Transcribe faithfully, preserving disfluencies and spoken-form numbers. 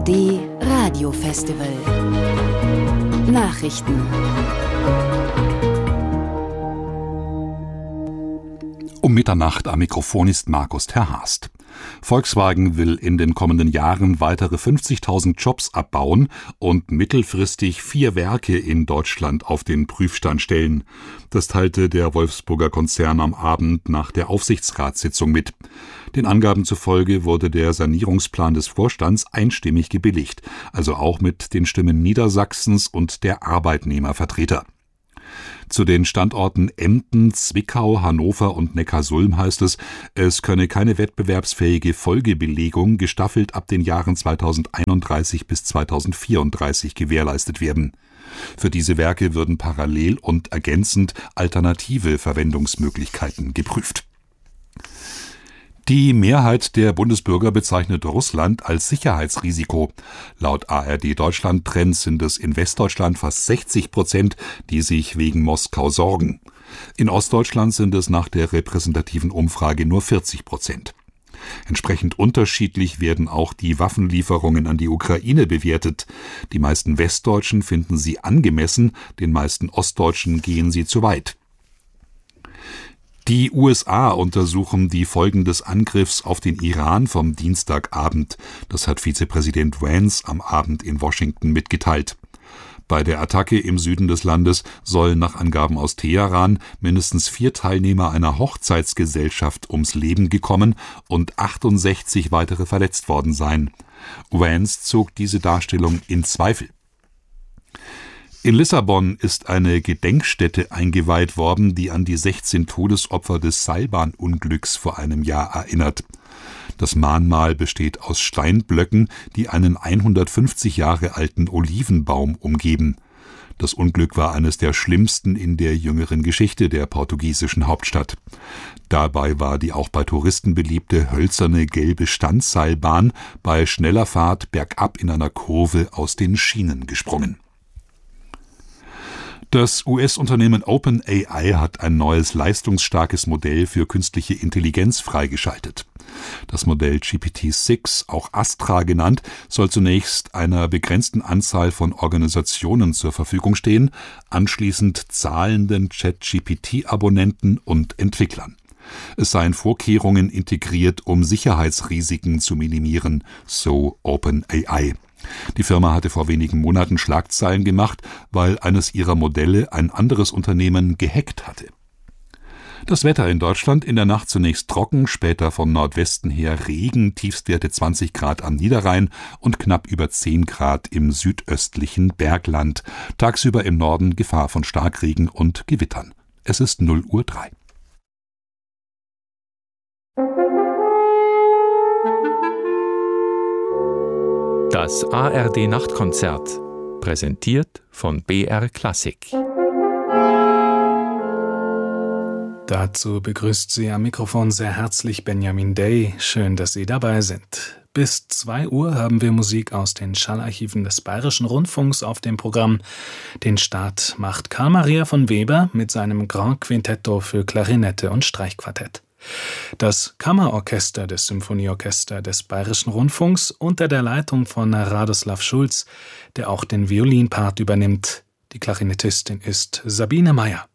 D Radio Festival. Nachrichten. Um Mitternacht am Mikrofon ist Markus Terhast. Volkswagen will in den kommenden Jahren weitere fünfzigtausend Jobs abbauen und mittelfristig vier Werke in Deutschland auf den Prüfstand stellen. Das teilte der Wolfsburger Konzern am Abend nach der Aufsichtsratssitzung mit. Den Angaben zufolge wurde der Sanierungsplan des Vorstands einstimmig gebilligt, also auch mit den Stimmen Niedersachsens und der Arbeitnehmervertreter. Zu den Standorten Emden, Zwickau, Hannover und Neckarsulm heißt es, es könne keine wettbewerbsfähige Folgebelegung gestaffelt ab den Jahren zweitausendeinunddreißig bis zweitausendvierunddreißig gewährleistet werden. Für diese Werke würden parallel und ergänzend alternative Verwendungsmöglichkeiten geprüft. Die Mehrheit der Bundesbürger bezeichnet Russland als Sicherheitsrisiko. Laut A R D Deutschland Trend sind es in Westdeutschland fast sechzig Prozent, die sich wegen Moskau sorgen. In Ostdeutschland sind es nach der repräsentativen Umfrage nur vierzig Prozent. Entsprechend unterschiedlich werden auch die Waffenlieferungen an die Ukraine bewertet. Die meisten Westdeutschen finden sie angemessen, den meisten Ostdeutschen gehen sie zu weit. Die U S A untersuchen die Folgen des Angriffs auf den Iran vom Dienstagabend. Das hat Vizepräsident Vance am Abend in Washington mitgeteilt. Bei der Attacke im Süden des Landes sollen nach Angaben aus Teheran mindestens vier Teilnehmer einer Hochzeitsgesellschaft ums Leben gekommen und achtundsechzig weitere verletzt worden sein. Vance zog diese Darstellung in Zweifel. In Lissabon ist eine Gedenkstätte eingeweiht worden, die an die sechzehn Todesopfer des Seilbahnunglücks vor einem Jahr erinnert. Das Mahnmal besteht aus Steinblöcken, die einen hundertfünfzig Jahre alten Olivenbaum umgeben. Das Unglück war eines der schlimmsten in der jüngeren Geschichte der portugiesischen Hauptstadt. Dabei war die auch bei Touristen beliebte hölzerne gelbe Standseilbahn bei schneller Fahrt bergab in einer Kurve aus den Schienen gesprungen. Das U S-Unternehmen OpenAI hat ein neues leistungsstarkes Modell für künstliche Intelligenz freigeschaltet. Das Modell G P T sechs, auch Astra genannt, soll zunächst einer begrenzten Anzahl von Organisationen zur Verfügung stehen, anschließend zahlenden ChatGPT-Abonnenten und Entwicklern. Es seien Vorkehrungen integriert, um Sicherheitsrisiken zu minimieren, so OpenAI. Die Firma hatte vor wenigen Monaten Schlagzeilen gemacht, weil eines ihrer Modelle ein anderes Unternehmen gehackt hatte. Das Wetter in Deutschland: in der Nacht zunächst trocken, später von Nordwesten her Regen, Tiefstwerte zwanzig Grad am Niederrhein und knapp über zehn Grad im südöstlichen Bergland. Tagsüber im Norden Gefahr von Starkregen und Gewittern. Es ist null Uhr drei. Das A R D-Nachtkonzert, präsentiert von B R Klassik. Dazu begrüßt Sie am Mikrofon sehr herzlich Benjamin Day. Schön, dass Sie dabei sind. Bis zwei Uhr haben wir Musik aus den Schallarchiven des Bayerischen Rundfunks auf dem Programm. Den Start macht Karl Maria von Weber mit seinem Grand Quintetto für Klarinette und Streichquartett. Das Kammerorchester des Symphonieorchester des Bayerischen Rundfunks unter der Leitung von Radoslav Schulz, der auch den Violinpart übernimmt. Die Klarinettistin ist Sabine Meyer.